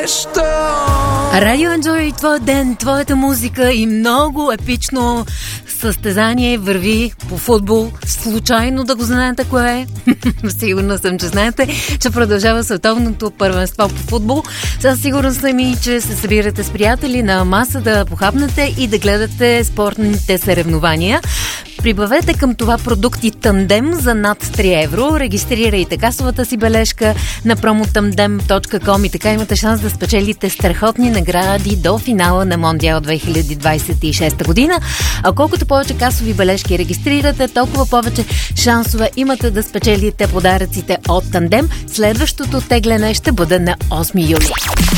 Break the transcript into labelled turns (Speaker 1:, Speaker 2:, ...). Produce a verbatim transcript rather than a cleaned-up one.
Speaker 1: нещо.
Speaker 2: Радио Enjoy, твой ден, твоята музика и много епично състезание върви по футбол. Случайно да го знаете кое е. Сигурна съм, че знаете, че продължава световното първенство по футбол. Сега сигурна съм и, че се събирате с приятели на маса да похапнете и да гледате спортните съревнования. Прибавете към това продукти Тандем за над три евро. Регистрирайте касовата си бележка на promotandem точка com и така имате шанс да спечелите страхотни награди до финала на Мондиал две хиляди двадесет и шеста година. А колкото повече касови бележки регистрирате, толкова повече шансове имате да спечелите подаръците от Тандем. Следващото тегляне ще бъде на осми юли.